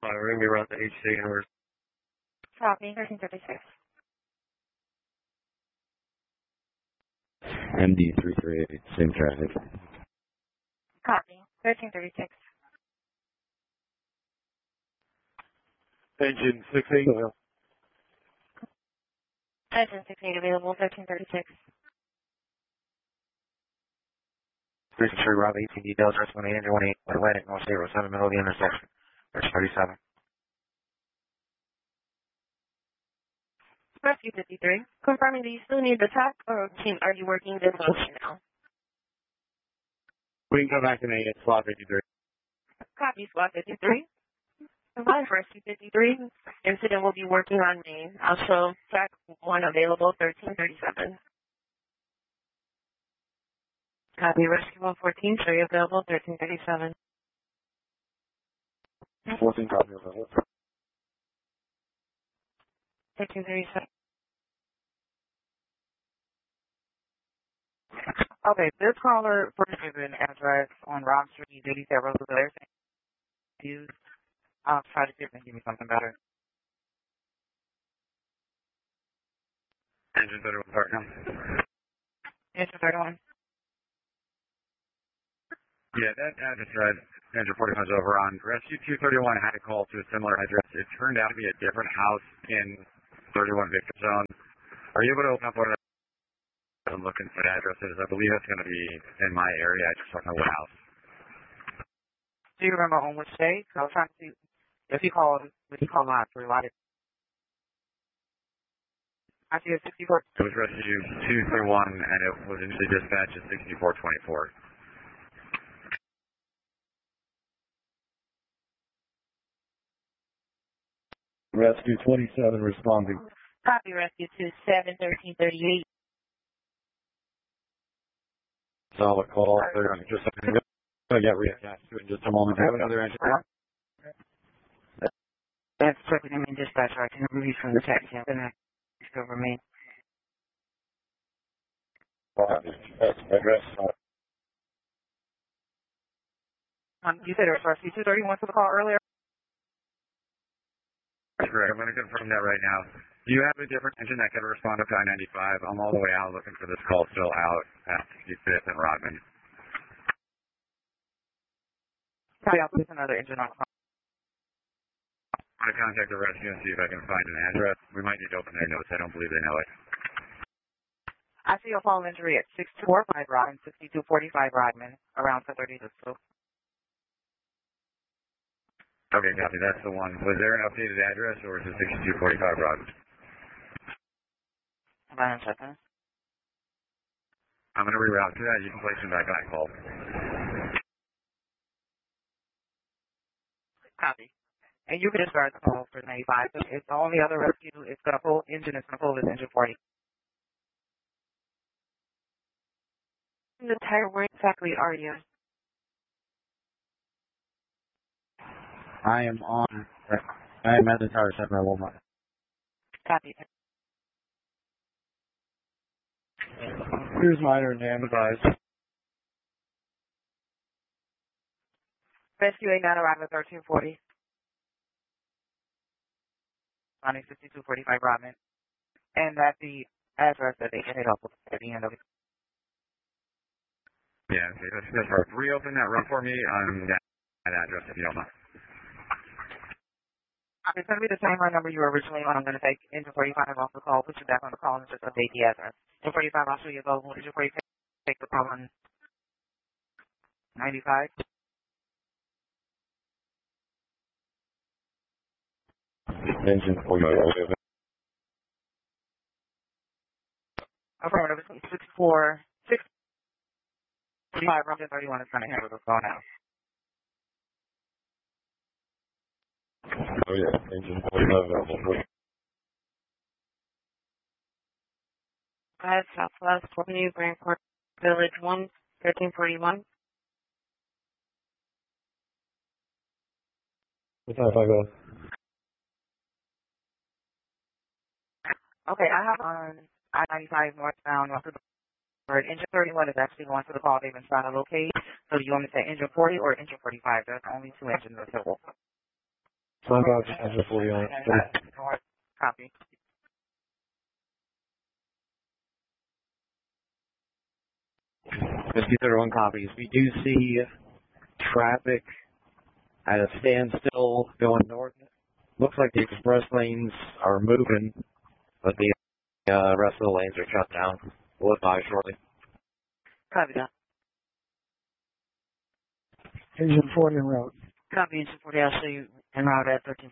We're going to be around the HC and we're Copy, 1336. MD338, same traffic. Copy, 1336. engine 68. Engine 68 available, 1336. 363 Rob 18 details, rest 18, engine 18, Atlantic, North 07, middle of the intersection. There's 37. Rescue 53. Confirming, do you still need the TAC or are you working this motion now? We can come back to negative slot 53. Copy, squad 53. Combined for Rescue 53. Incident will be working on main. I'll show TAC 1 available, 1337. Copy, Rescue 114, show you available, 1337. 14 copy available. 1337. Okay, this caller first given address on Rock Street, 87 Roosevelt. Use. I'll try to see if they can give me something better. Engine 31 start now. Engine 31. Yeah, that address read engine 45 is over on Rescue 231 had a call to a similar address. It turned out to be a different house in 31 Victor Zone. Are you able to open up one of I'm looking for addresses. I believe it's going to be in my area. I just don't know what house. Do you remember on which day? I was trying to see if he called last for a lot of. I see a 64. It was Rescue 231, and it was initially dispatched at 6424. Rescue 27 responding. Copy, Rescue 27, 1338. Solid call. They're just going to get reattached to it in just a moment. I have another engine. That's checking him in dispatch. I can release from the taxi. I'm going to over me. You said it was Rescue 231 for the call earlier? That's correct. I'm going to confirm that right now. Do you have a different engine that can respond up to I-95? I'm all the way out looking for this call still out at 65th and Rodman. Sorry, I'll place another engine on. I'm going to contact the rescue and see if I can find an address. We might need to open their notes. I don't believe they know it. I see a fall injury at 6245 Rodman, 6245 Rodman, around 10:30. Okay, copy. That's the one. Was there an updated address or is it 6245 Rodman? Hold on a second. I'm going to reroute to that. You can place him back on call. Copy. And you can start the call for 95. It's the only other rescue. It's going to pull engine. It's going to pull this engine 40. The tire, where exactly are you? I am at the tower center at Walmart. Copy. Here's minor name advised. Rescue 89 arrived at 1340. Running 6245 Rodman. And that's the address that they hit up with at the end of it. Yeah, okay, that's perfect. Reopen that run for me on that address if you don't mind. It's going to be the same run number you were originally on. I'm going to take engine 45 off the call, put you back on the call, and just update the address. Engine 45, I'll show you available. Engine 45, take the call on 95. Engine 45. Affirmative, 65, Roger 31 is going to handle the call now. Oh yeah, engine 45. Southwest Avenue, Grandport Village 1, 1341. What time if I go? Okay, I have on I-95 northbound, north of the board. Engine 31 is actually going to the call they've been trying to locate. So do you want me to say engine 40 or engine 45? There's only two engines available. Sign out engine 49. Copy. Whiskey 31 copies. We do see traffic at a standstill going north. Looks like the express lanes are moving, but the rest of the lanes are shut down. We'll look by shortly. Copy that. Engine 40 en route. Copy, engine 40. I'll show you en route at 13.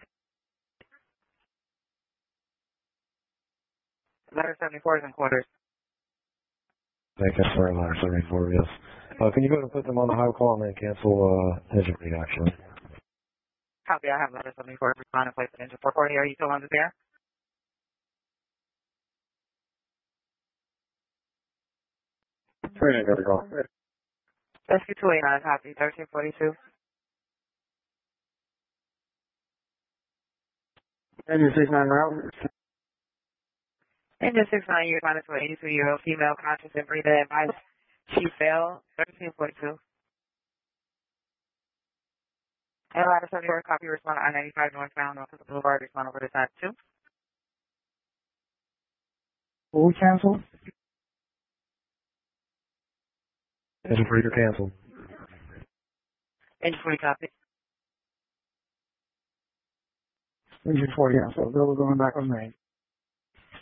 Letter 74 is in quarters. Thank you, sorry, ladder 74, yes. Can you go and put them on the high call and then cancel engine fleet, actually? Copy, I have letter 74. Respond and place an engine 440. Are you still on the air? Training, gotta go. Rescue 289, copy, 1342. Engine 69 route. Engine 69, you're responding to an 82-year-old female conscious and breathing advice. She fell, 1342. And ladder 74, copy, respond to I-95 northbound, north of the boulevard, respond over to side 2. Will we cancel? Engine freezer canceled. Engine 40, copy. Engine 40 canceled. Bill, we're going back on main.